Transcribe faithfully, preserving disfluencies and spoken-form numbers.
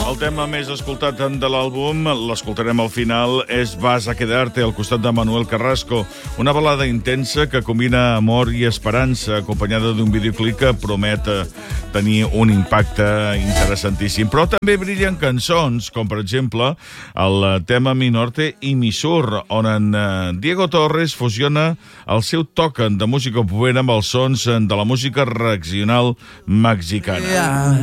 El tema més escoltat de l'àlbum, l'escoltarem al final, és Vas a quedarte, al costat de Manuel Carrasco, una balada intensa que combina amor i esperança, acompanyada d'un videoclip que promet tenir un impacte interessantíssim. Però també brillen cançons, com per exemple el tema Mi Norte i Mi Sur, on en Diego Torres fusiona el seu toc de música popera amb els sons de la música regional mexicana.